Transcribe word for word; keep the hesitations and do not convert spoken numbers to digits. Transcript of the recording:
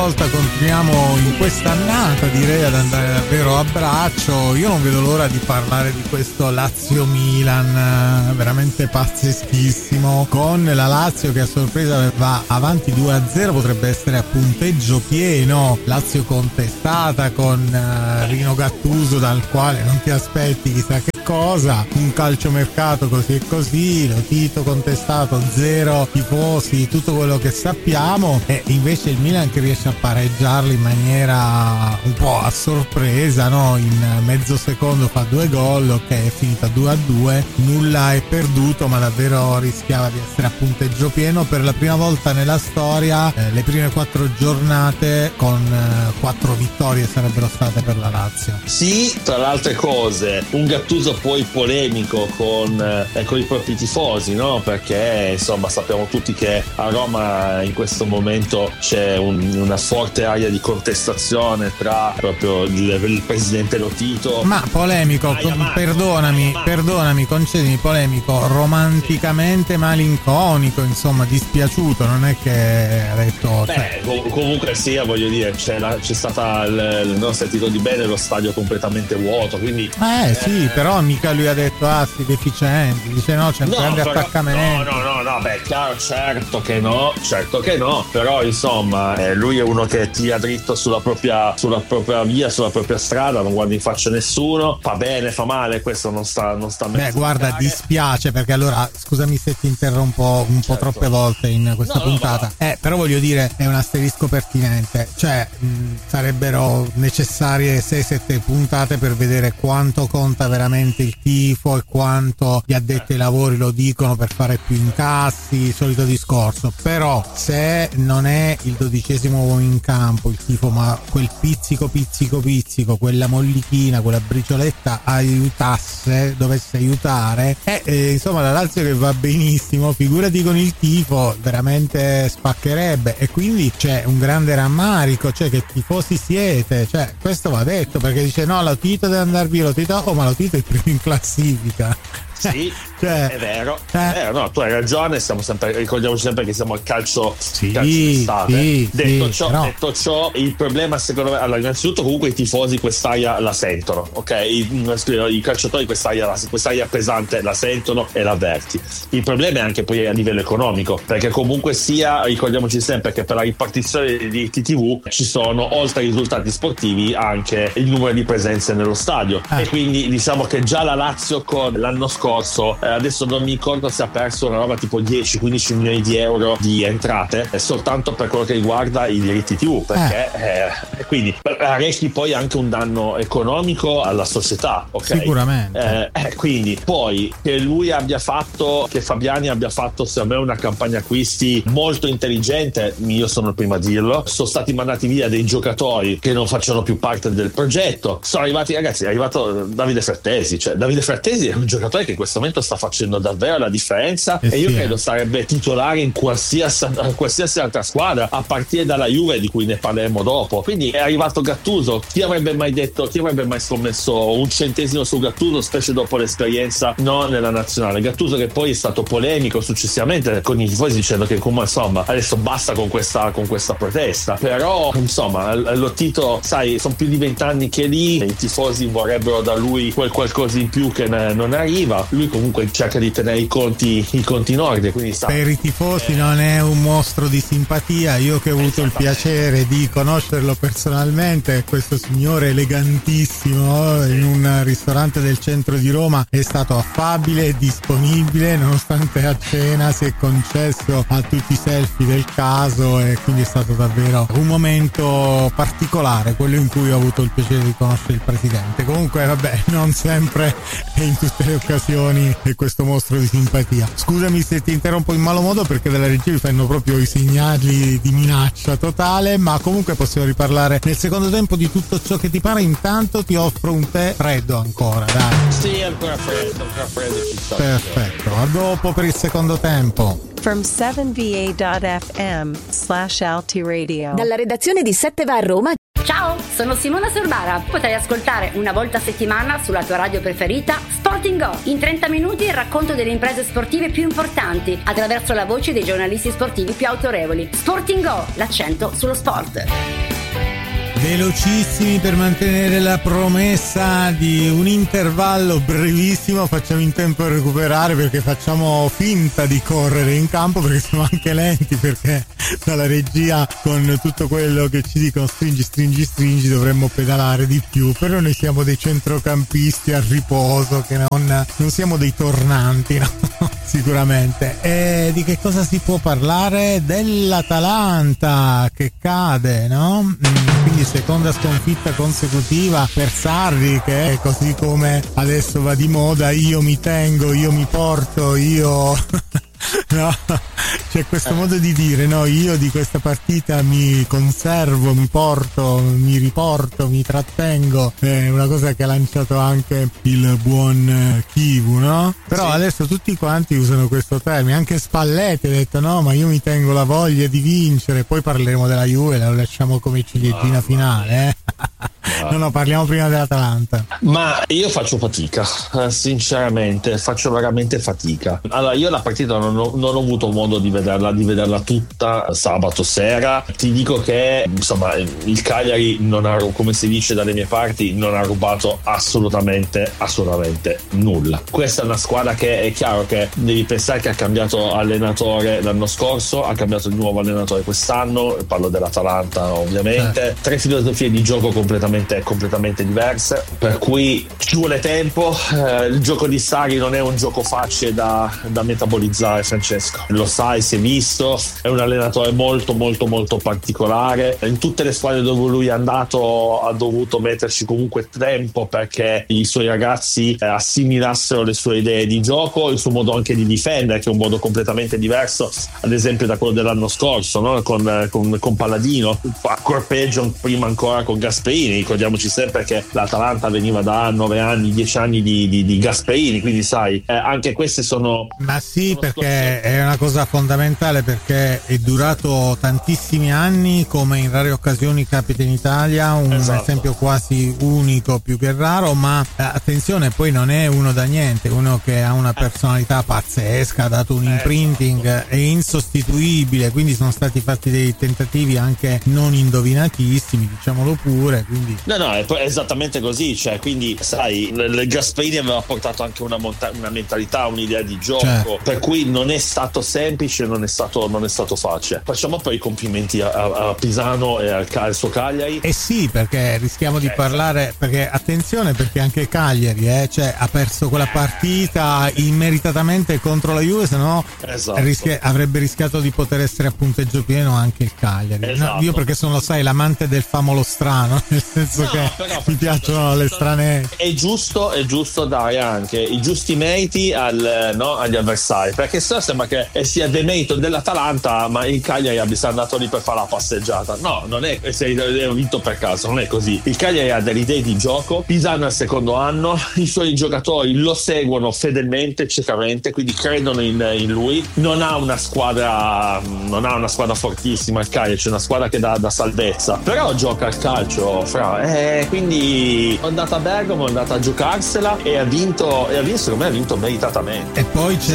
volta continuiamo in questa annata, direi, ad andare davvero a braccio. Io non vedo l'ora di parlare di questo Lazio-Milan, veramente pazzeschissimo, con la Lazio che a sorpresa va avanti due a zero, potrebbe essere a punteggio pieno. Lazio contestata con uh, Rino Gattuso, dal quale non ti aspetti chissà che cosa, un calciomercato così e così, lo Tito contestato, zero tifosi, tutto quello che sappiamo, e invece il Milan che riesce a pareggiarli in maniera un po' a sorpresa, no? In mezzo secondo fa due gol, ok, è finita due a due, nulla è perduto, ma davvero rischiava di essere a punteggio pieno per la prima volta nella storia. Eh, le prime quattro giornate con eh, quattro vittorie sarebbero state per la Lazio. Sì, tra le altre cose, un Gattuso poi polemico con, eh, con i propri tifosi, no? Perché insomma sappiamo tutti che a Roma in questo momento c'è un, una forte aria di contestazione tra proprio il, il presidente Lotito. Ma polemico, con, perdonami, perdonami, concedimi, polemico, romanticamente malinconico, insomma, dispiaciuto, non è che ha detto... Beh, cioè... comunque sia, voglio dire, c'è, la, c'è stata, il, non ho sentito di bene, lo stadio completamente vuoto, quindi... Eh, eh sì, però mica lui ha detto, ah, si deficienti, dice no, c'è un no, grande però, attaccamento. No, no, no, no, beh, chiaro, certo che no, certo che no, però insomma, eh, lui è uno che tira dritto sulla propria, sulla propria via, sulla propria strada, non guarda in faccia a nessuno, fa bene, fa male, questo non sta, non sta Beh, guarda, dispiace, perché allora, scusami se ti interrompo un po' certo. troppe volte in questa no, puntata, no, eh, però voglio dire, è un asterisco pertinente, cioè mh, sarebbero necessarie sei sette puntate per vedere quanto conta veramente il tifo e quanto gli addetti ai lavori lo dicono per fare più incassi, solito discorso. Però se non è il dodicesimo uomo in campo il tifo, ma quel pizzico pizzico pizzico, quella mollichina, quella bricioletta aiutasse, dovesse aiutare, eh, eh, insomma la Lazio che va benissimo, figurati con il tifo, veramente spaccherebbe. E quindi c'è un grande rammarico, cioè che tifosi siete, cioè questo va detto, perché dice no, lo Tito deve andare via, lo Tito, oh ma lo Tito è il primo in classifica. Sì, cioè, è vero, eh. è vero, no, tu hai ragione, siamo sempre, ricordiamoci sempre che siamo al calcio, sì, calcio d'estate. Sì, detto, sì, ciò, no. detto ciò, il problema secondo me, allora innanzitutto comunque i tifosi quest'aria la sentono, ok? I, i calciatori quest'aria, quest'aria pesante la sentono e la avverti. Il problema è anche poi a livello economico, perché comunque sia, ricordiamoci sempre che per la ripartizione dei diritti tivù ci sono, oltre ai risultati sportivi, anche il numero di presenze nello stadio, eh. e quindi diciamo che già la Lazio con l'anno scorso Eh, adesso non mi ricordo se ha perso una roba tipo dieci quindici milioni di euro di entrate eh, soltanto per quello che riguarda i diritti tivù, perché eh. Eh, quindi arrechi poi anche un danno economico alla società, ok? Sicuramente. Eh, eh, quindi poi che lui abbia fatto, che Fabiani abbia fatto secondo me una campagna acquisti molto intelligente, io sono il primo a dirlo. Sono stati mandati via dei giocatori che non facciano più parte del progetto, sono arrivati, ragazzi, è arrivato Davide Frattesi, cioè Davide Frattesi è un giocatore che in questo momento sta facendo davvero la differenza, eh e io sì, credo sarebbe titolare in qualsiasi, qualsiasi altra squadra, a partire dalla Juve, di cui ne parleremo dopo. Quindi è arrivato Gattuso, chi avrebbe mai detto, chi avrebbe mai scommesso un centesimo su Gattuso, specie dopo l'esperienza no nella nazionale. Gattuso che poi è stato polemico successivamente con i tifosi dicendo che come insomma adesso basta con questa, con questa protesta, però insomma lo Tito, sai, sono più di vent'anni che è lì, i tifosi vorrebbero da lui quel qualcosa in più che non arriva. Lui comunque cerca di tenere i conti, i conti in ordine, quindi sta, per i tifosi eh, non è un mostro di simpatia. Io che ho avuto il piacere di conoscerlo personalmente, questo signore elegantissimo in un ristorante del centro di Roma è stato affabile e disponibile, nonostante a cena si è concesso a tutti i selfie del caso, e quindi è stato davvero un momento particolare quello in cui ho avuto il piacere di conoscere il presidente. Comunque vabbè, non sempre e in tutte le occasioni è questo mostro di simpatia. Scusami se ti interrompo in malo modo, perché dalla regia mi fanno proprio i segnali di minaccia totale, ma comunque possiamo riparlare nel secondo tempo di tutto ciò che ti pare. Intanto ti offro un tè freddo ancora, dai. Sì, ancora freddo, ancora freddo ci sta. Perfetto, a dopo per il secondo tempo. From seven v a dot f m slash Alti Radio. Dalla redazione di sette va a Roma. Ciao, sono Simona Sorbara. Potrai ascoltare una volta a settimana sulla tua radio preferita Sporting Go. In trenta minuti il racconto delle imprese sportive più importanti attraverso la voce dei giornalisti sportivi più autorevoli. Sporting Go, l'accento sullo sport. Velocissimi per mantenere la promessa di un intervallo brevissimo, facciamo in tempo a recuperare perché facciamo finta di correre in campo perché siamo anche lenti, perché dalla regia con tutto quello che ci dicono stringi stringi stringi dovremmo pedalare di più, però noi siamo dei centrocampisti a riposo che non, non siamo dei tornanti, no? Sicuramente. E di che cosa si può parlare? Dell'Atalanta che cade, no? Quindi seconda sconfitta consecutiva per Sarri, che è così come adesso va di moda, io mi tengo, io mi porto, io no, c'è questo modo di dire, no, io di questa partita mi conservo, mi porto, mi riporto, mi trattengo, è una cosa che ha lanciato anche il buon Chivu, no? Però sì, adesso tutti quanti usano questo termine, anche Spalletti ha detto no, ma io mi tengo la voglia di vincere, poi parleremo della Juve, la lasciamo come ciliegina ah, finale, eh? No, no, parliamo prima dell'Atalanta. Ma io faccio fatica, sinceramente, faccio veramente fatica. Allora, io la partita non ho, non ho avuto modo di vederla, di vederla tutta sabato sera. Ti dico che, insomma, il Cagliari non ha, come si dice dalle mie parti, non ha rubato assolutamente, assolutamente nulla. Questa è una squadra che è chiaro che devi pensare che ha cambiato allenatore l'anno scorso, ha cambiato di nuovo allenatore quest'anno, parlo dell'Atalanta ovviamente, eh. tre filosofie di gioco completamente completamente diverse, per cui ci vuole tempo. Eh, il gioco di Sarri non è un gioco facile da, da metabolizzare, Francesco, lo sai, si è visto, è un allenatore molto molto molto particolare. In tutte le squadre dove lui è andato ha dovuto metterci comunque tempo perché i suoi ragazzi eh, assimilassero le sue idee di gioco, il suo modo anche di difendere, che è un modo completamente diverso ad esempio da quello dell'anno scorso, no? con, con, con Palladino, ancora peggio prima ancora con Gasperini. Ricordiamoci sempre che l'Atalanta veniva da nove anni, dieci anni di, di, di Gasperini, quindi sai, eh, anche queste sono... Ma sì, sono perché è una cosa fondamentale, perché è durato tantissimi anni, come in rare occasioni capita in Italia, un esatto. esempio quasi unico più che raro, ma eh, attenzione, poi non è uno da niente, uno che ha una personalità pazzesca, ha dato un imprinting, esatto. è insostituibile, quindi sono stati fatti dei tentativi anche non indovinatissimi, diciamolo pure, quindi no no è esattamente così, cioè, quindi sai, il Gasperini aveva portato anche una, monta- una mentalità, un'idea di gioco, certo. per cui non è stato semplice, non è stato, non è stato facile. Facciamo poi i complimenti a, a Pisano e al, al suo Cagliari. Eh sì, perché rischiamo di eh, parlare, perché attenzione, perché anche Cagliari eh, cioè, ha perso quella partita immeritatamente contro la Juve, se no esatto. rischia- avrebbe rischiato di poter essere a punteggio pieno anche il Cagliari. Esatto. No, io perché sono, lo sai, l'amante del famolo strano, nel senso no, che però, mi piacciono le strane. È giusto, è giusto dare anche i giusti meriti al, no, agli avversari, perché se no sembra che sia demerito dell'Atalanta, ma il Cagliari abbia andato lì per fare la passeggiata. No, non è, se hai vinto per caso, non è così. Il Cagliari ha delle idee di gioco, Pisano è al secondo anno, i suoi giocatori lo seguono fedelmente, ciecamente, quindi credono in, in lui. Non ha una squadra, non ha una squadra fortissima il Cagliari, c'è una squadra che dà, dà salvezza, però gioca al calcio, fra. Eh, quindi è andata a Bergamo, è andata a giocarsela e ha vinto, e ha vinto, secondo me ha vinto meritatamente. E poi c'è